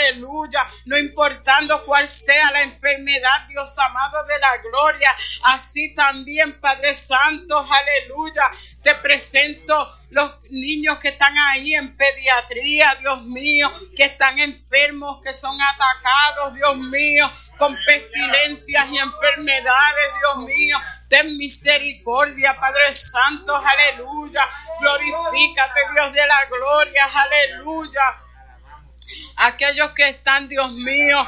aleluya, no importando cuál sea la enfermedad, Dios amado de la gloria, así también, Padre Santo, aleluya, te presento los niños que están ahí en pediatría, Dios mío, que están enfermos, que son atacados, Dios mío, con pestilencias y enfermedades, Dios mío. Ten misericordia, Padre Santo, aleluya. Glorifícate, Dios de la gloria, aleluya. Aquellos que están, Dios mío,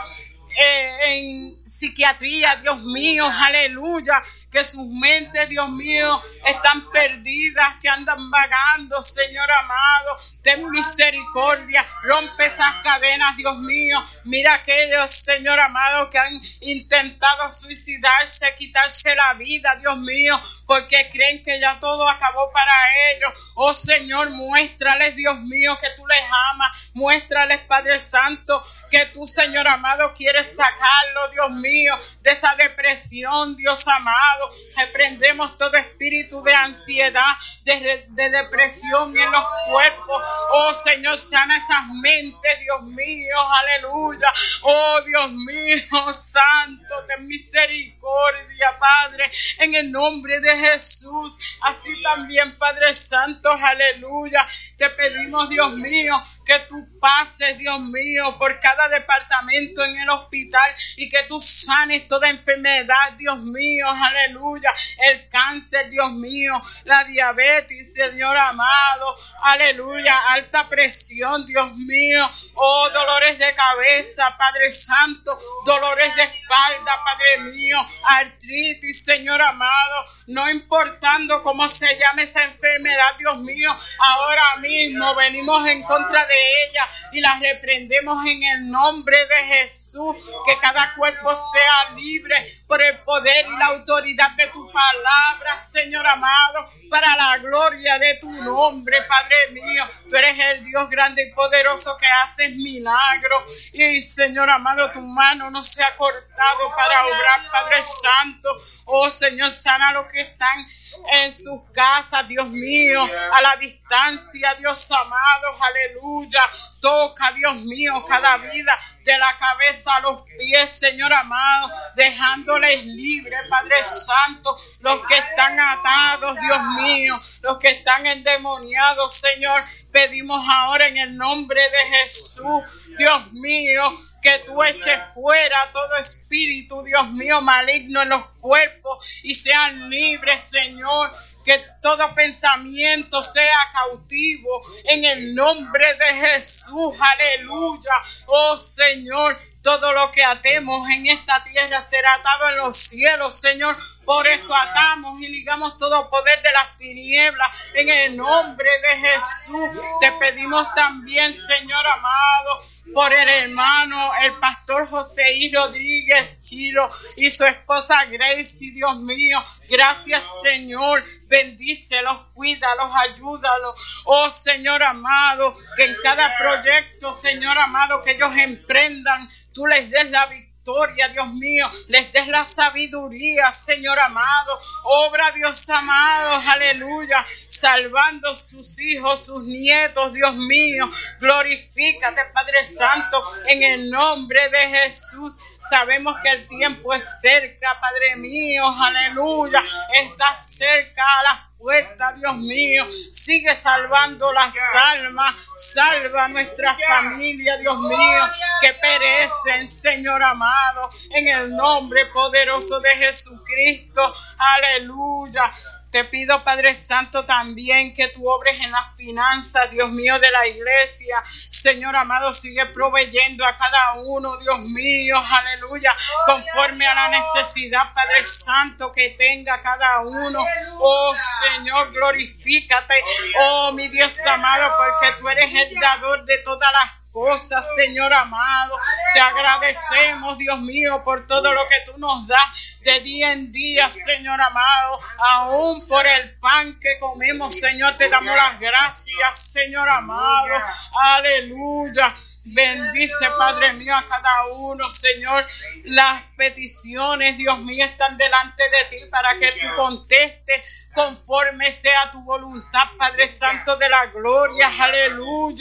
en psiquiatría, Dios mío, aleluya, que sus mentes, Dios mío, están perdidas, que andan vagando, Señor amado, ten misericordia, rompe esas cadenas, Dios mío. Mira aquellos, Señor amado, que han intentado suicidarse, quitarse la vida, Dios mío, porque creen que ya todo acabó para ellos. Oh Señor, muéstrales, Dios mío, que tú les amas, muéstrales, Padre Santo, que tú, Señor amado, quieres sacarlo, Dios mío, de esa depresión, Dios amado. Reprendemos todo espíritu de ansiedad, de depresión en los cuerpos. Oh Señor, sana esas mentes, Dios mío, aleluya. Oh Dios mío, santo, ten misericordia, Padre, en el nombre de Jesús. Así también, Padre Santo, aleluya, te pedimos, Dios mío, que tú pases, Dios mío, por cada departamento en el hospital y que tú sanes toda enfermedad, Dios mío, aleluya, el cáncer, Dios mío, la diabetes, Señor amado, aleluya, alta presión, Dios mío, oh, dolores de cabeza, Padre Santo, dolores de espalda, Padre mío, artritis, Señor amado, no importando cómo se llame esa enfermedad, Dios mío, ahora mismo venimos en contra de ella y la reprendemos en el nombre de Jesús, que cada cuerpo sea libre por el poder y la autoridad de tu palabra, Señor amado, para la gloria de tu nombre, Padre mío. Tú eres el Dios grande y poderoso que haces milagros y, Señor amado, tu mano no se ha cortado para obrar, Padre Santo. Oh Señor, sana los que están en sus casas, Dios mío, a la distancia, Dios amado, aleluya. Toca, Dios mío, cada vida de la cabeza a los pies, Señor amado, dejándoles libres, Padre Santo, los que están atados, Dios mío, los que están endemoniados, Señor, pedimos ahora en el nombre de Jesús, Dios mío, que tú eches fuera todo espíritu, Dios mío, maligno en los cuerpos y sean libres, Señor. Que todo pensamiento sea cautivo en el nombre de Jesús, aleluya. Oh Señor, todo lo que atemos en esta tierra será atado en los cielos, Señor. Por eso atamos y ligamos todo poder de las tinieblas en el nombre de Jesús. Te pedimos también, Señor amado, por el hermano, el pastor José I. Rodríguez Chilo y su esposa Gracie, Dios mío. Gracias, Señor. Bendícelos, cuídalos, ayúdalos. Oh, Señor amado, que en cada proyecto, Señor amado, que ellos emprendan, tú les des la victoria, Dios mío, les des la sabiduría, Señor amado. Obra, Dios amado, aleluya, salvando sus hijos, sus nietos, Dios mío. Glorifícate, Padre Santo, en el nombre de Jesús. Sabemos que el tiempo es cerca, Padre mío, aleluya. Está cerca a las puertas, Dios mío. Sigue salvando las almas. Salva a nuestra familia, Dios mío, que perecen, Señor amado, en el nombre poderoso de Jesucristo. Aleluya. Te pido, Padre Santo, también que tú obres en las finanzas, Dios mío, de la iglesia. Señor amado, sigue proveyendo a cada uno, Dios mío, aleluya, conforme a la necesidad, Padre Santo, que tenga cada uno. Oh, Señor, glorifícate. Oh, mi Dios amado, porque tú eres el dador de todas las cosas, Señor amado. Te agradecemos, Dios mío, por todo lo que tú nos das de día en día, Señor amado, aún por el pan que comemos, Señor, te damos las gracias, Señor amado, aleluya. Bendice, Padre mío, a cada uno, Señor. Las peticiones, Dios mío, están delante de ti para que tú contestes conforme sea tu voluntad, Padre Santo de la gloria, aleluya.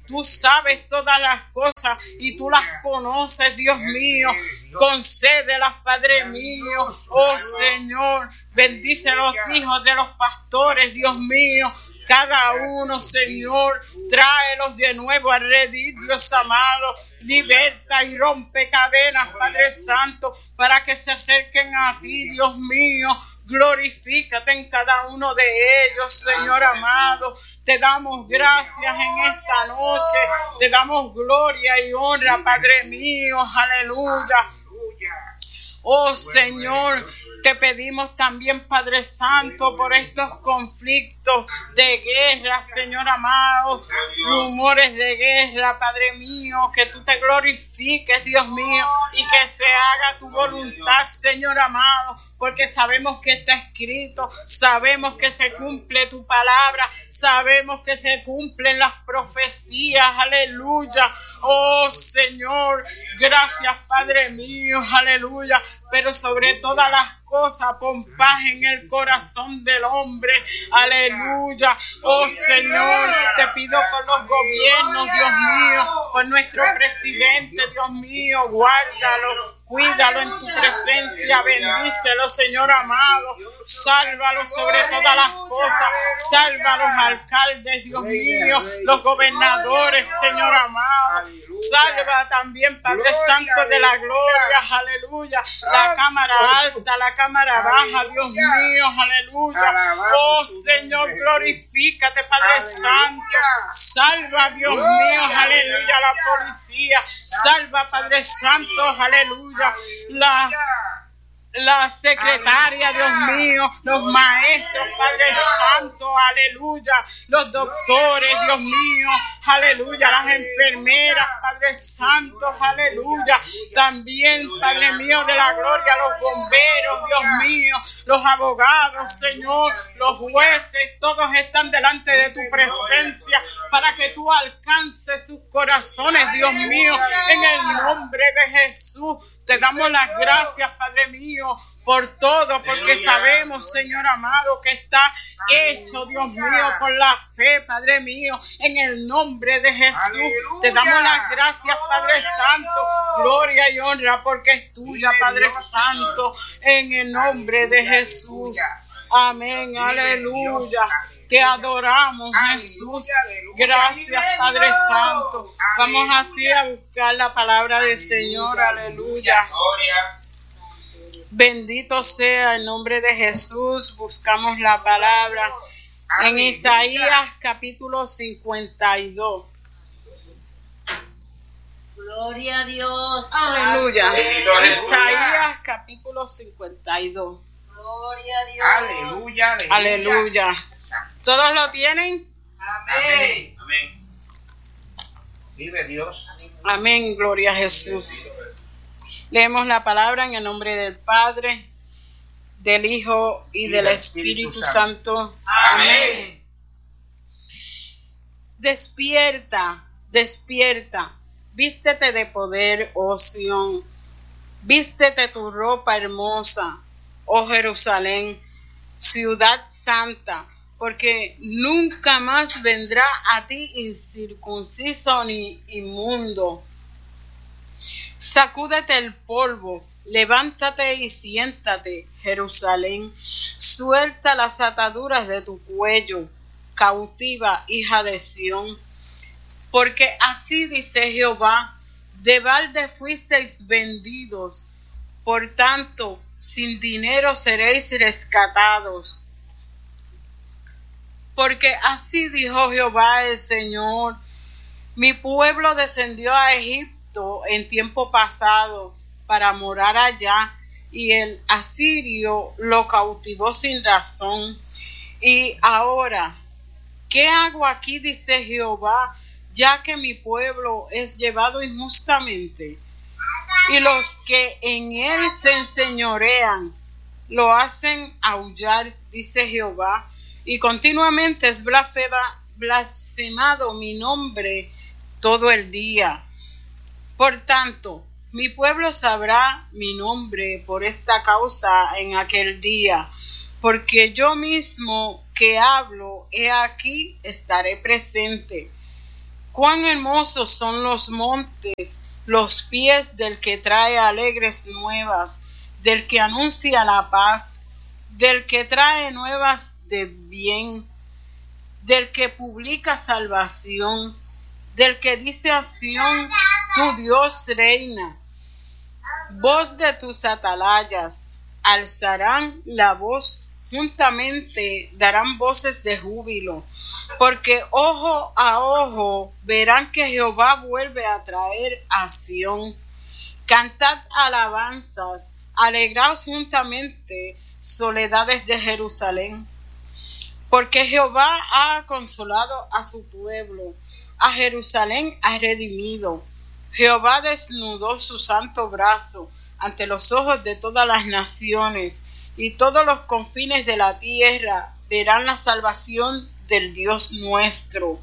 Tú sabes todas las cosas y tú las conoces, Dios mío. Concédelas, Padre mío. Oh Señor, bendice a los hijos de los pastores, Dios mío. Cada uno, Señor, tráelos de nuevo a redil, Dios amado. Liberta y rompe cadenas, Padre Santo, para que se acerquen a ti, Dios mío. Glorifícate en cada uno de ellos, Señor amado. Te damos gracias en esta noche. Te damos gloria y honra, Padre mío. Aleluya. Oh Señor, te pedimos también, Padre Santo, por estos conflictos de guerra, Señor amado, rumores de guerra, Padre mío, que tú te glorifiques, Dios mío, y que se haga tu voluntad, Señor amado, porque sabemos que está escrito, sabemos que se cumple tu palabra, sabemos que se cumplen las profecías, aleluya. Oh Señor, gracias, Padre mío, aleluya, pero sobre todas las cosas, pon paz en el corazón del hombre, aleluya. Oh Señor, te pido por los gobiernos, Dios mío, por nuestro presidente, Dios mío, guárdalo. Cuídalo en tu presencia, bendícelo, Señor amado, sálvalo sobre todas las cosas, salva a los alcaldes, Dios mío, los gobernadores, Señor amado, salva también, Padre Santo de la gloria, aleluya, la cámara alta, la cámara baja, Dios mío, aleluya. Oh Señor, glorifícate, Padre Santo, salva, Dios mío, aleluya, la policía, salva, Padre Santo, aleluya, la secretaria, Dios mío, los maestros, Padre Santo, aleluya, los doctores, Dios mío, aleluya, las enfermeras, Padre Santo, aleluya, también, Padre mío de la gloria, los bomberos, Dios mío, los abogados, Señor, los jueces, todos están delante de tu presencia para que tú alcances sus corazones, Dios mío, en el nombre de Jesús. Te damos las gracias, Padre mío, por todo, porque sabemos, Señor amado, que está hecho, Dios mío, por la fe, Padre mío, en el nombre de Jesús. Aleluya. Te damos las gracias, Padre Santo, gloria y honra, porque es tuya, Padre Santo, en el nombre de Jesús. Amén, aleluya. Te adoramos, Jesús. Gracias, Padre Santo. Vamos así a buscar la palabra del Señor, aleluya. Bendito sea el nombre de Jesús. Buscamos la palabra en Isaías capítulo 52. Gloria a Dios. Aleluya. Isaías capítulo 52. Gloria a Dios. Aleluya, aleluya. Aleluya. ¿Todos lo tienen? Amén. Amén. Vive Dios. Amén, gloria a Jesús. Leemos la palabra en el nombre del Padre, del Hijo y del Espíritu Santo. Amén. Despierta, despierta, vístete de poder, oh Sión, vístete tu ropa hermosa, oh Jerusalén, ciudad santa, porque nunca más vendrá a ti incircunciso ni inmundo. Sacúdete el polvo, levántate y siéntate, Jerusalén. Suelta las ataduras de tu cuello, cautiva, hija de Sión. Porque así dice Jehová, de balde fuisteis vendidos, por tanto, sin dinero seréis rescatados. Porque así dijo Jehová el Señor, mi pueblo descendió a Egipto en tiempo pasado para morar allá, y el asirio lo cautivó sin razón. Y ahora, ¿qué hago aquí? Dice Jehová, ya que mi pueblo es llevado injustamente, y los que en él se enseñorean lo hacen aullar, dice Jehová, y continuamente es blasfemado mi nombre todo el día. Por tanto, mi pueblo sabrá mi nombre por esta causa en aquel día, porque yo mismo que hablo, he aquí, estaré presente. Cuán hermosos son los montes, los pies del que trae alegres nuevas, del que anuncia la paz, del que trae nuevas de bien, del que publica salvación, del que dice a Sión, tu Dios reina. Voz de tus atalayas, alzarán la voz, juntamente darán voces de júbilo, porque ojo a ojo verán que Jehová vuelve a traer a Sión. Cantad alabanzas, alegraos juntamente, soledades de Jerusalén, porque Jehová ha consolado a su pueblo, a Jerusalén ha redimido. Jehová desnudó su santo brazo ante los ojos de todas las naciones, y todos los confines de la tierra verán la salvación del Dios nuestro.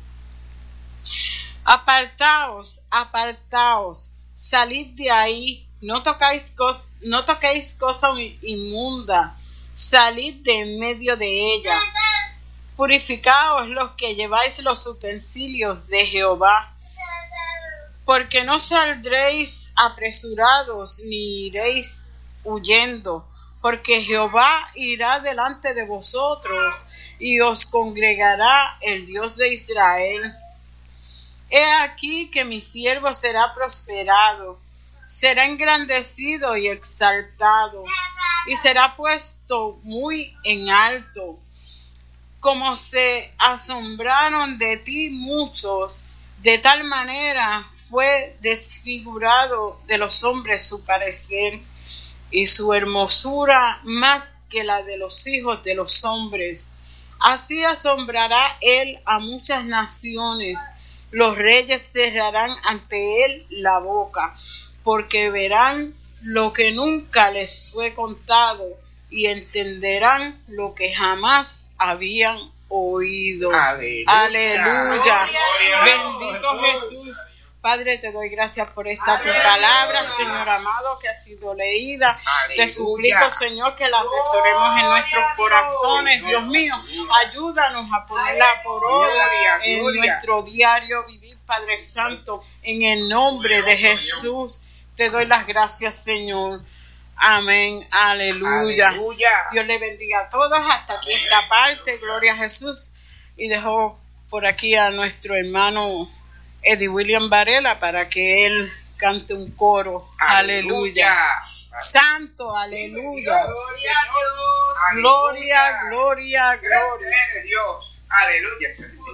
Apartaos, apartaos, salid de ahí, no toquéis cosa inmunda, salid de en medio de ella. Purificaos los que lleváis los utensilios de Jehová, porque no saldréis apresurados ni iréis huyendo, porque Jehová irá delante de vosotros y os congregará el Dios de Israel. He aquí que mi siervo será prosperado, será engrandecido y exaltado, y será puesto muy en alto. Como se asombraron de ti muchos, de tal manera fue desfigurado de los hombres su parecer, y su hermosura más que la de los hijos de los hombres. Así asombrará él a muchas naciones, los reyes cerrarán ante él la boca, porque verán lo que nunca les fue contado, y entenderán lo que jamás habían oído. Aleluya. Aleluya. Gloria. Bendito Jesús. Padre, te doy gracias por esta tu palabra, Señor amado, que ha sido leída. Aleluya. Te suplico, Señor, que la atesoremos en nuestros corazones. Dios mío, ayúdanos a ponerla por obra en nuestro diario vivir, Padre Santo, en el nombre de Jesús. Te doy las gracias, Señor. Amén. Aleluya. Aleluya. Dios le bendiga a todos. Hasta aquí esta parte. Gloria a Jesús. Y dejo por aquí a nuestro hermano Eddie William Varela para que él cante un coro. Aleluya. Santo, aleluya. Gloria a Dios. Gloria, gloria, gloria. Gracias, Dios. Aleluya.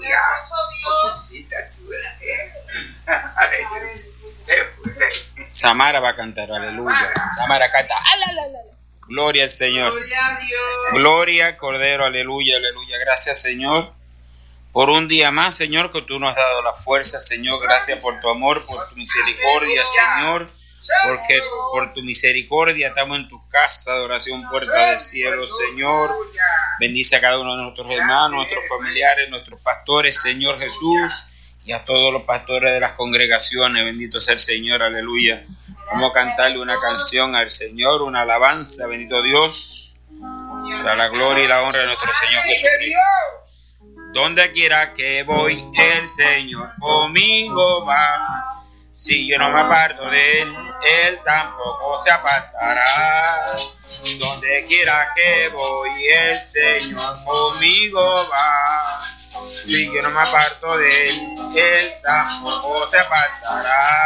Samara va a cantar, aleluya. Samara canta. Gloria al Señor. Gloria a Dios. Gloria, Cordero, aleluya, aleluya. Gracias, Señor, por un día más, Señor, que tú nos has dado la fuerza, Señor. Gracias por tu amor, por tu misericordia, Señor. Porque por tu misericordia estamos en tu casa de oración, puerta del cielo, Señor. Bendice a cada uno de nuestros hermanos, nuestros familiares, nuestros pastores, Señor Jesús, y a todos los pastores de las congregaciones. Bendito sea el Señor, aleluya. Vamos a cantarle una canción al Señor, una alabanza, bendito Dios, para la gloria y la honra de nuestro Señor Jesucristo. Donde quiera que voy, el Señor conmigo va. Si yo no me aparto de Él, Él tampoco se apartará. Donde quiera que voy, el Señor conmigo va. Si yo no me aparto de Él, Él tampoco se apartará.